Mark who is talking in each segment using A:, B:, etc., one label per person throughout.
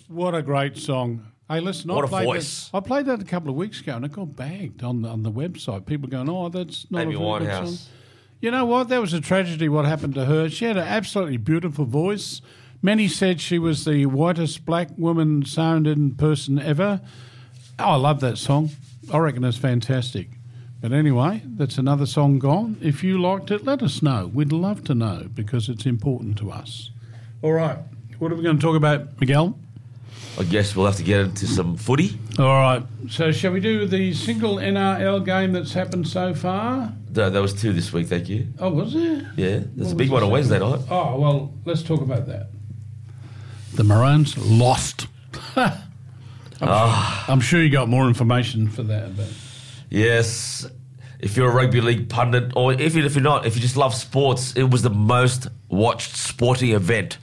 A: What a great song. Hey, listen,
B: What a voice.
A: I played that a couple of weeks ago and it got bagged on the website. People going, oh, that's not
B: Amy
A: a very good song.
B: Winehouse.
A: You know what? That was a tragedy what happened to her. She had an absolutely beautiful voice. Many said she was the whitest black woman sounding person ever. Oh, I love that song. I reckon it's fantastic. But anyway, that's another song gone. If you liked it, let us know. We'd love to know because it's important to us. All right. What are we going to talk about, Miguel?
B: I guess we'll have to get into some footy.
A: All right. So shall we do the single NRL game that's happened so far?
B: There was 2 this week, thank you.
A: Oh, was there?
B: Yeah, there's a big one on Wednesday night.
A: Oh, well, let's talk about that. The Maroons lost. I'm sure you got more information for that. But
B: Yes, if you're a rugby league pundit, or if you're not, if you just love sports, it was the most watched sporting event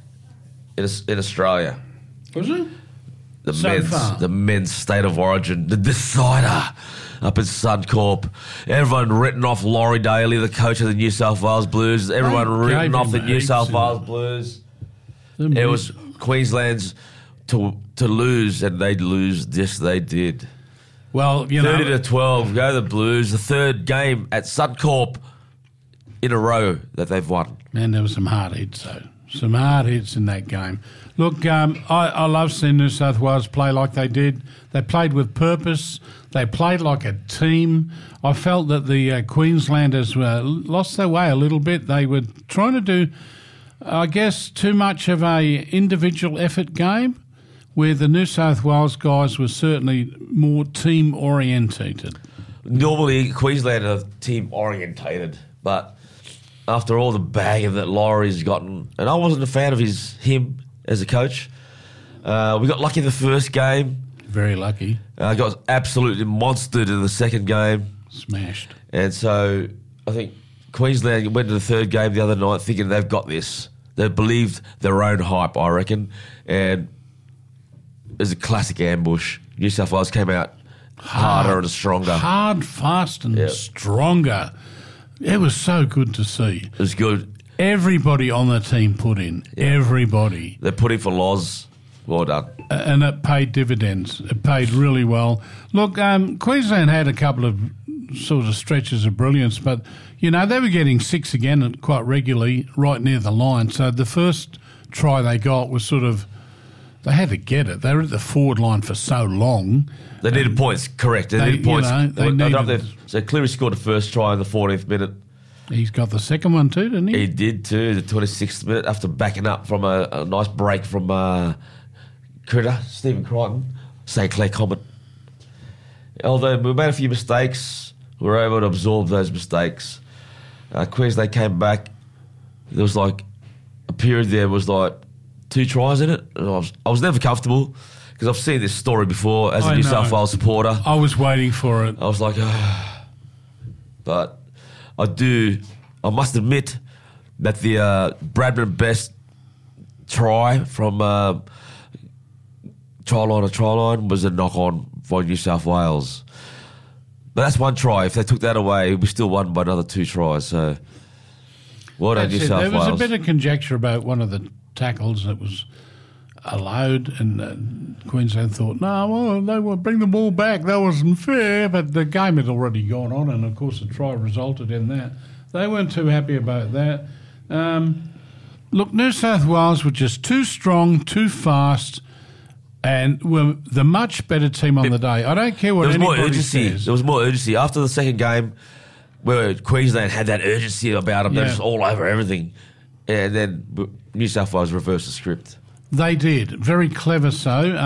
B: in Australia.
A: was it?
B: The
A: So far.
B: men's state of origin, the decider up in Suncorp. Everyone written off Laurie Daly, the coach of the New South Wales Blues. Everyone
A: They
B: written
A: gave
B: off
A: him
B: the New
A: heaps
B: South
A: in
B: Wales
A: it.
B: Blues. It was Queensland's to lose, and they'd lose. Yes, they did.
A: Well,
B: 30 to 12, go the Blues. The third game at Suncorp in a row that they've won.
A: Man, there were some hard hits, though. Some hard hits in that game. Look, I love seeing New South Wales play like they did. They played with purpose. They played like a team. I felt that the Queenslanders lost their way a little bit. They were trying to do, I guess, too much of a individual effort game, where the New South Wales guys were certainly more team orientated.
B: Normally, Queensland are team orientated, but after all the bagging that Laurie's gotten, and I wasn't a fan of him as a coach, we got lucky in the first game.
A: Very lucky.
B: Got absolutely monstered in the second game.
A: Smashed.
B: And so I think Queensland went to the third game the other night thinking they've got this. They believed their own hype, I reckon. And it was a classic ambush. New South Wales came out harder and stronger.
A: Hard, fast and stronger. It was so good to see.
B: It was good.
A: Everybody on the team put in.
B: Yeah.
A: Everybody.
B: They put in for Loz. Well done.
A: And it paid dividends. It paid really well. Look, Queensland had a couple of sort of stretches of brilliance, but, you know, they were getting 6 again quite regularly right near the line. So the first try they got was sort of, they had to get it. They were at the forward line for so long.
B: They needed points, correct. They needed points.
A: They needed.
B: So Cleary scored the first try in the 14th minute.
A: He's got the second one too, didn't he?
B: He did too, the 26th minute, after backing up from a nice break from Critter, Stephen Crichton, St. Clair Comet. Although we made a few mistakes, we were able to absorb those mistakes. Queensland came back. There was like a period there was like 2 tries in it. And I was never comfortable because I've seen this story before as a New South Wales supporter.
A: I was waiting for it.
B: I was like, but I must admit that the Bradman Best try from try line was a knock-on for New South Wales. But that's one try. If they took that away, we still won by another 2 tries. So, well done, New South Wales.
A: There was a bit of conjecture about one of the tackles that was allowed, and Queensland thought, no, well, they will bring the ball back. That wasn't fair. But the game had already gone on, and, of course, the try resulted in that. They weren't too happy about that. Look, New South Wales were just too strong, too fast, and were the much better team on the day. I don't care what anybody says.
B: There was more urgency. After the second game, where Queensland had that urgency about them, they're just all over everything. And then New South Wales reversed the script.
A: They did. Very clever so.